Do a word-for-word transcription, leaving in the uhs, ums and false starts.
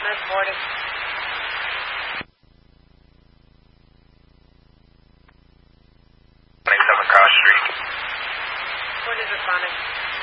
That's forty. twenty-seven Cross Street. What is responding?